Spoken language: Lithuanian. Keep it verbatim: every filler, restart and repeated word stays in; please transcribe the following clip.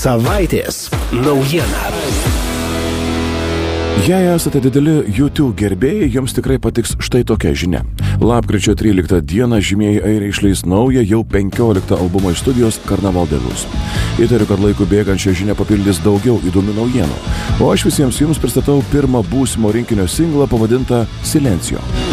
Savaitės naujiena. Jei esate dideli U two gerbėjai, jums tikrai patiks štai tokia žinia. Lapkričio tryliktą dieną žymieji airiai išleis naują, jau penkioliktą albumą iš studijos Carnaval de Luz. Įtariu, kad laiku bėgant šią žinią papildys daugiau įdomių naujienų. O aš visiems jums pristatau pirmą būsimo rinkinio singlą pavadintą Silencio.